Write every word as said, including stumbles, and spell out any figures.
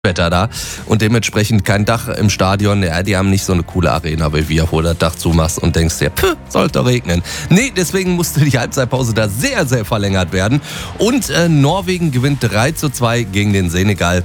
Wetter da und dementsprechend kein Dach im Stadion. Ja, die haben nicht so eine coole Arena wie wir, wo du das Dach zumachst und denkst dir, pff, soll doch regnen. Nee, deswegen musste die Halbzeitpause da sehr, sehr verlängert werden. Und äh, Norwegen gewinnt drei zu zwei gegen den Senegal.